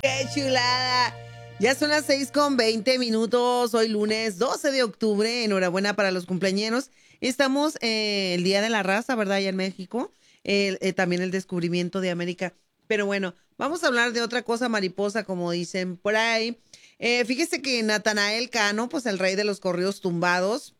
¡Qué chulada! Ya son las 6:20. Hoy lunes 12 de octubre. Enhorabuena para los cumpleañeros. Estamos el Día de la Raza, ¿verdad? Allá en México. También el descubrimiento de América. Pero bueno, vamos a hablar de otra cosa mariposa, como dicen por ahí. Fíjese que Natanael Cano, pues el rey de los corridos tumbados,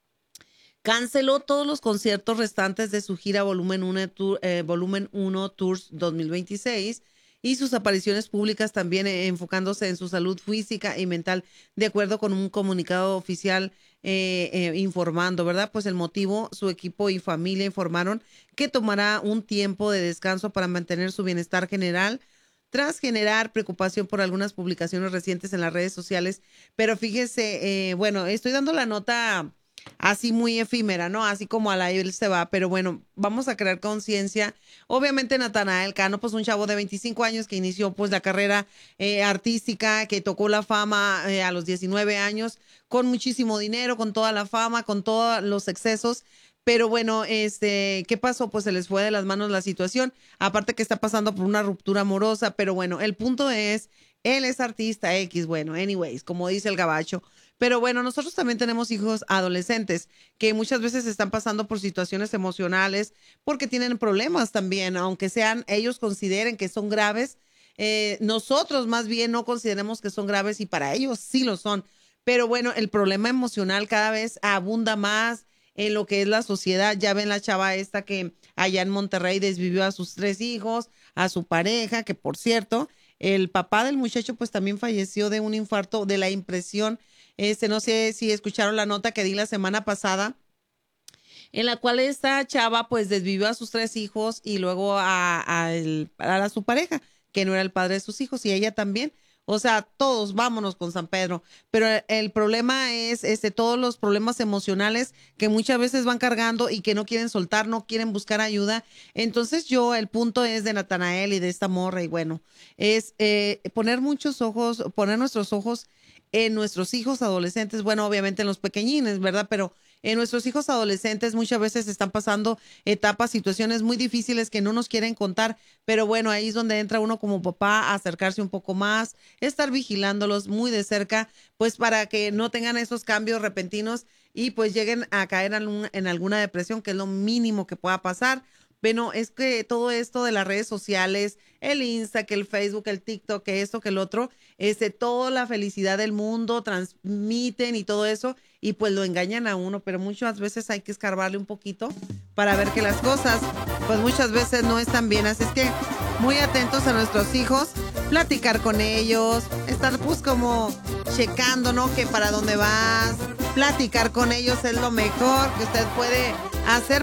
canceló todos los conciertos restantes de su gira Volumen 1 Tours 2026 y sus apariciones públicas también enfocándose en su salud física y mental, de acuerdo con un comunicado oficial informando, ¿verdad? Pues el motivo, su equipo y familia informaron que tomará un tiempo de descanso para mantener su bienestar general tras generar preocupación por algunas publicaciones recientes en las redes sociales. Pero fíjese, bueno, estoy dando la nota así muy efímera, ¿no? Así como a la él se va, pero bueno, vamos a crear conciencia. Obviamente Natanael Cano, pues un chavo de 25 años que inició pues la carrera artística, que tocó la fama a los 19 años, con muchísimo dinero, con toda la fama, con todos los excesos. Pero bueno, ¿qué pasó? Pues se les fue de las manos la situación. Aparte que está pasando por una ruptura amorosa, pero bueno, el punto es, él es artista X, bueno, anyways, como dice el gabacho. Pero bueno, nosotros también tenemos hijos adolescentes que muchas veces están pasando por situaciones emocionales porque tienen problemas también, aunque sean ellos consideren que son graves. Nosotros más bien no consideremos que son graves y para ellos sí lo son. Pero bueno, el problema emocional cada vez abunda más en lo que es la sociedad. Ya ven la chava esta que allá en Monterrey desvivió a sus 3 hijos, a su pareja, que por cierto, el papá del muchacho pues también falleció de un infarto de la impresión. No sé si escucharon la nota que di la semana pasada, en la cual esta chava pues desvivió a sus 3 hijos y luego a su pareja, que no era el padre de sus hijos, y ella también. O sea, todos vámonos con San Pedro. Pero el problema es todos los problemas emocionales que muchas veces van cargando y que no quieren soltar, no quieren buscar ayuda. Entonces el punto es de Natanael y de esta morra, y bueno, es poner muchos ojos, poner nuestros ojos en nuestros hijos adolescentes, bueno, obviamente en los pequeñines, ¿verdad? Pero en nuestros hijos adolescentes muchas veces están pasando etapas, situaciones muy difíciles que no nos quieren contar, pero bueno, ahí es donde entra uno como papá a acercarse un poco más, estar vigilándolos muy de cerca, pues para que no tengan esos cambios repentinos y pues lleguen a caer en alguna depresión, que es lo mínimo que pueda pasar. Bueno, es que todo esto de las redes sociales, el Insta, que el Facebook, el TikTok, que esto, que el otro, toda la felicidad del mundo transmiten y todo eso, y pues lo engañan a uno, pero muchas veces hay que escarbarle un poquito para ver que las cosas, pues muchas veces no están bien. Así es que muy atentos a nuestros hijos, platicar con ellos, estar pues como checando, ¿no? Que para dónde vas, platicar con ellos es lo mejor que usted puede hacer